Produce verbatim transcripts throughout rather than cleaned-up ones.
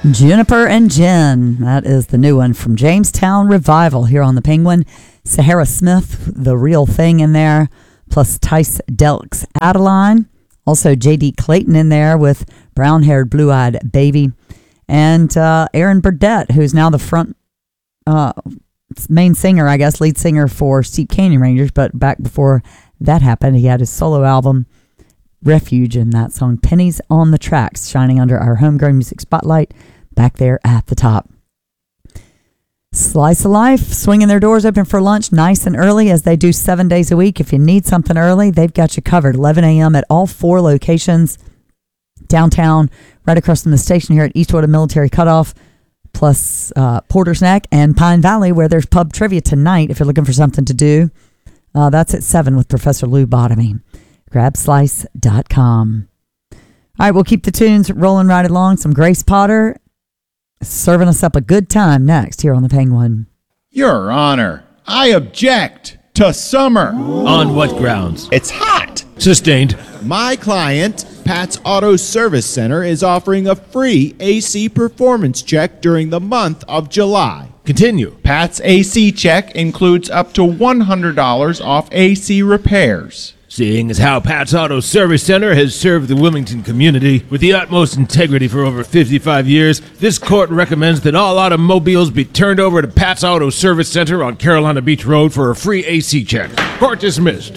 Juniper and Gin. That is the new one from Jamestown Revival here on the Penguin. Sahara Smith, The Real Thing in there, plus Tice Delks Adeline. Also J D Clayton in there with Brown-Haired Blue-Eyed Baby. And uh, Aaron Burdett, who's now the front uh, main singer, I guess, lead singer for Steep Canyon Rangers. But back before that happened, he had his solo album, Refuge, and that song Pennies on the Tracks, shining under our homegrown music spotlight back there at the top. Slice of Life, swinging their doors open for lunch nice and early, as they do seven days a week. If you need something early, they've got you covered. eleven a.m. at all four locations. Downtown, right across from the station here at Eastwood and Military Cutoff, plus uh, Porter's Neck and Pine Valley, where there's pub trivia tonight if you're looking for something to do. Uh, that's at seven with Professor Lou Bottomy. grab slice dot com. All right, we'll keep the tunes rolling right along. Some Grace Potter serving us up a good time next here on the Penguin. Your Honor, I object to summer. On what grounds? It's hot. Sustained. My client, Pat's Auto Service Center, is offering a free A C performance check during the month of July. Continue. Pat's A C check includes up to one hundred dollars off A C repairs. Seeing as how Pat's Auto Service Center has served the Wilmington community with the utmost integrity for over fifty-five years, this court recommends that all automobiles be turned over to Pat's Auto Service Center on Carolina Beach Road for a free A C check. Court dismissed.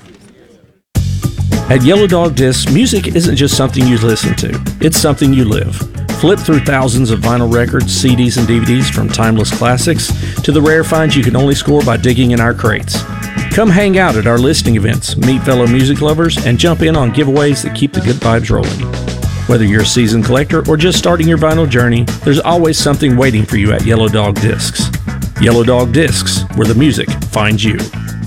At Yellow Dog Discs, music isn't just something you listen to, it's something you live. Flip through thousands of vinyl records, C Ds, and D V Ds, from timeless classics to the rare finds you can only score by digging in our crates. Come hang out at our listing events, meet fellow music lovers, and jump in on giveaways that keep the good vibes rolling. Whether you're a seasoned collector or just starting your vinyl journey, there's always something waiting for you at Yellow Dog Discs. Yellow Dog Discs, where the music finds you.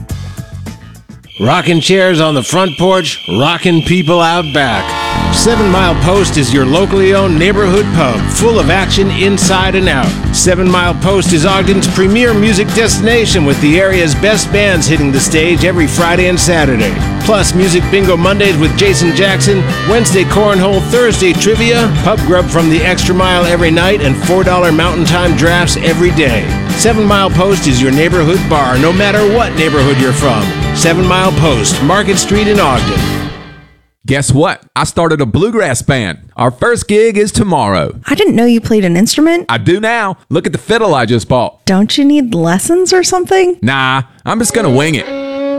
Rocking chairs on the front porch, rocking people out back. Seven Mile Post is your locally owned neighborhood pub, full of action inside and out. Seven Mile Post is Ogden's premier music destination, with the area's best bands hitting the stage every Friday and Saturday. Plus, Music Bingo Mondays with Jason Jackson, Wednesday Cornhole, Thursday Trivia, pub grub from the Extra Mile every night, and four dollar Mountain Time drafts every day. Seven Mile Post is your neighborhood bar, no matter what neighborhood you're from. Seven Mile Post, Market Street in Ogden. Guess what? I started a bluegrass band. Our first gig is tomorrow. I didn't know you played an instrument. I do now. Look at the fiddle I just bought. Don't you need lessons or something? Nah, I'm just gonna wing it.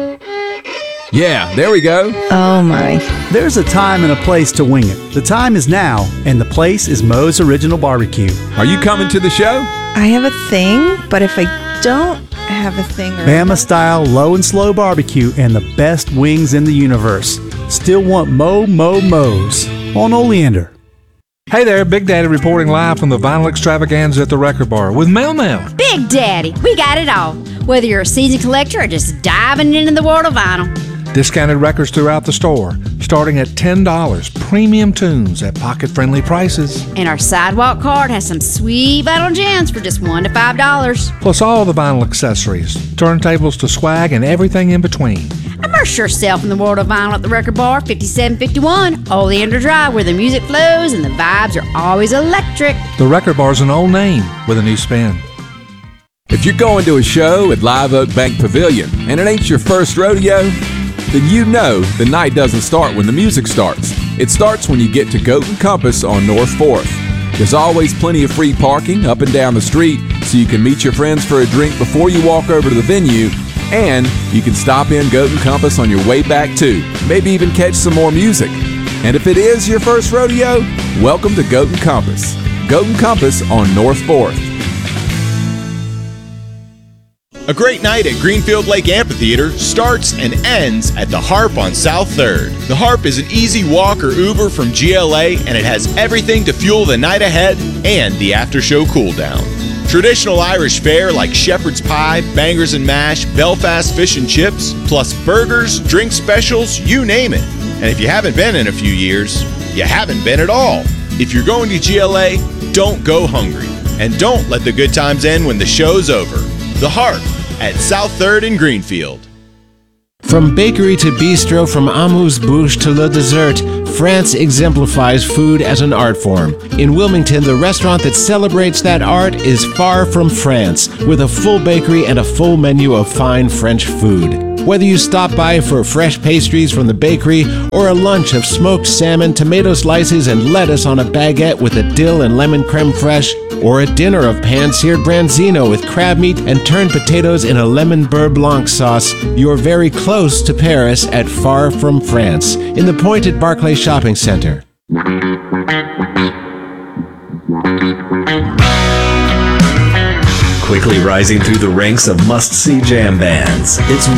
Yeah, there we go. Oh my. There's a time and a place to wing it. The time is now, and the place is Moe's Original Barbecue. Are you coming to the show? I have a thing, but if I don't have a thing... Or Bama style low and slow barbecue and the best wings in the universe. Still want Mo Mo Mo's on Oleander. Hey there, Big Daddy reporting live from the Vinyl Extravaganza at the Record Bar with Mel Mel. Big Daddy, we got it all. Whether you're a seasoned collector or just diving into the world of vinyl. Discounted records throughout the store, starting at ten dollars. Premium tunes at pocket-friendly prices. And our sidewalk card has some sweet vinyl gems for just one to five dollars. Plus all the vinyl accessories, turntables to swag, and everything in between. Immerse yourself in the world of vinyl at the Record Bar, fifty-seven fifty-one Oleander Drive, where the music flows and the vibes are always electric. The Record Bar's an old name with a new spin. If you're going to a show at Live Oak Bank Pavilion and it ain't your first rodeo, then you know the night doesn't start when the music starts. It starts when you get to Goat and Compass on North fourth. There's always plenty of free parking up and down the street, so you can meet your friends for a drink before you walk over to the venue, and you can stop in Goat and Compass on your way back too. Maybe even catch some more music. And if it is your first rodeo, welcome to Goat and Compass. Goat and Compass on North fourth. A great night at Greenfield Lake Amphitheater starts and ends at the Harp on South third. The Harp is an easy walk or Uber from G L A, and it has everything to fuel the night ahead and the after-show cool-down. Traditional Irish fare like shepherd's pie, bangers and mash, Belfast fish and chips, plus burgers, drink specials, you name it. And if you haven't been in a few years, you haven't been at all. If you're going to G L A, don't go hungry. And don't let the good times end when the show's over. The Harp at South third in Greenfield. From bakery to bistro, from amuse-bouche to le dessert, France exemplifies food as an art form. In Wilmington, the restaurant that celebrates that art is Far From France, with a full bakery and a full menu of fine French food. Whether you stop by for fresh pastries from the bakery or a lunch of smoked salmon, tomato slices, and lettuce on a baguette with a dill and lemon creme fraiche, or a dinner of pan-seared branzino with crab meat and turned potatoes in a lemon beurre blanc sauce, you're very close to Paris at Far From France, in the Pointed Barclay Shopping Center. Quickly rising through the ranks of must-see jam bands, it's